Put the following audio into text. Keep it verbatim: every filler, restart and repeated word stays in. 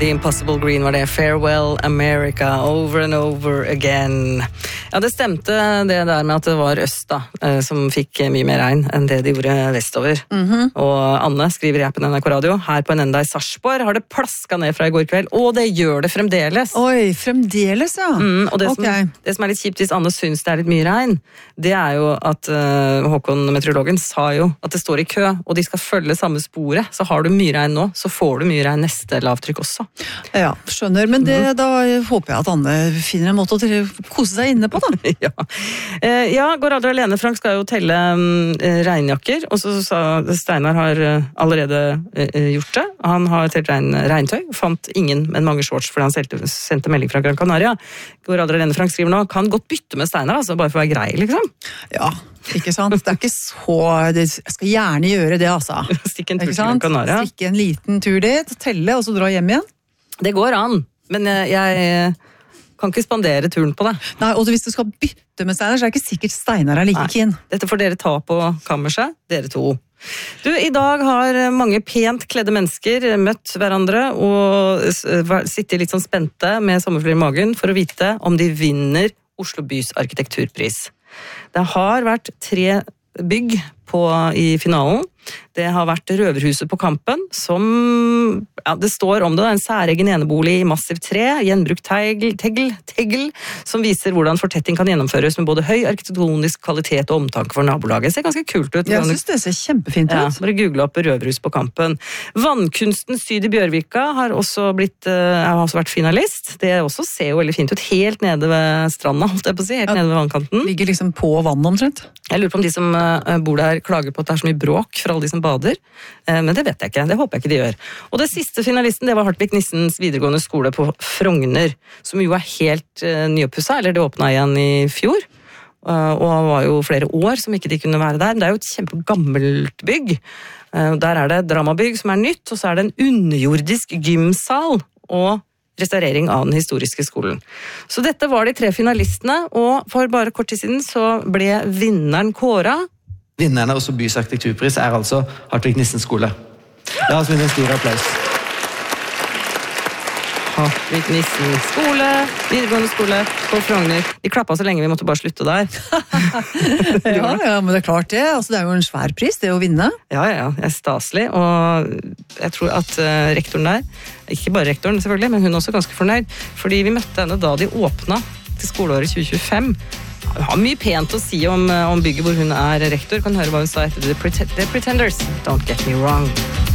The Impossible Green var det. Farewell America, over and over again. Ja, det stemte det der med at det var øst da, som fikk mye mer regn enn det de gjorde vestover. Mm-hmm. Og Anne skriver i appen N R K Radio, her på en enda i Sarpsborg har det plasket ned fra i går kveld, og det gjør det fremdeles. Oi, fremdeles, ja. Mm, og det, okay. som, det som er litt kjipt hvis Anne syns det er litt mye regn, det er jo at uh, Håkon, meteorologen, sa jo at det står i kø, og de skal følge samme sporet. Så har du mye regn nå, så får du mye regn neste lavtrykk også. Ja, skjønner, men det, mm. da håper jeg at Anne finner en måte å kose seg inne på, da. ja. Eh, ja, går aldri alene. Frank skal jo telle um, regnjakker, og så sa Steinar har uh, allerede uh, gjort det. Han har telt regn, regntøy, fant ingen, men mange shorts, fordi han sendte, sendte melding fra Gran Canaria. Går aldri alene, Frank skriver nå, kan godt bytte med Steinar, altså, bare for å være grei, liksom. Ja, ikke sant? Det er ikke så... Jeg skal gjerne gjøre det, altså. Stikke en tur til Gran Canaria. Stikke en liten tur dit, telle, og så dra hjem igjen. Det går an, men jeg... jeg kan ikke spandere turen på det. Nei, og hvis du skal bytte med Steinar, så er det ikke sikkert Steinar er like keen. Dette får dere ta på kammerset, dere to. Du, i dag har mange pent kledde mennesker møtt hverandre og sitter litt sånn spente med sommerfugler i magen for å vite om de vinner Oslo bys arkitekturpris. Det har vært tre bygg på, i finalen. Det har vært Røverhuset på Kampen, som, ja, det står om det, en særegen enebolig i massiv tre, gjenbrukt tegl, tegl, tegl, som viser hvordan fortetting kan gjennomføres med både høy arkitektonisk kvalitet og omtanke for nabolaget. Det ser ganske kult ut. Jeg synes det ser kjempefint ut. Ja, bare google opp Røverhus på Kampen. Vannkunsten Syd i Bjørvika har også, blitt, har også vært finalist. Det også ser jo veldig fint ut, helt nede ved stranda, holdt jeg på å si, helt ja, nede ved vannkanten. Ligger liksom på vannet omtrent. Jeg lurer på om de som bor der klager på at det er så mye bråk for alle de som bader, men det vet jeg ikke, det håper jeg ikke de gjør. Og det siste finalisten, det var Hartvig Nissens videregående skole på Frogner, som jo er helt uh, nyoppusset, eller det åpnet igjen i fjor, uh, og det var jo flere år som ikke de kunne være der. Det er jo et kjempegammelt bygg. Uh, der er det dramabygg som er nytt, og så er det en underjordisk gymsal og restaurering av den historiske skolen. Så dette var de tre finalistene, og for bare kort tid siden så ble vinneren kåret. Vinnerne av Oslo bys arkitekturpris er altså Hartvig Nissens skole. La oss vinne en stor applaus. Hartvig Nissens skole, videregående skole på Frogner. De klappet så lenge vi måtte bare slutte der. ja, ja, men det er klart det. Altså, det er jo en svær pris, det å vinne. Ja, ja, det er staselig. Og jeg tror at uh, rektoren der, ikke bare rektoren selvfølgelig, men hun er også ganske fornøyd, fordi vi møtte henne da de åpnet til skoleåret tjue tjuefem. Hun har mye pent å si om, om bygget hvor hun er rektor. Kan høre hva hun sa etter The Pretenders. Don't get me wrong.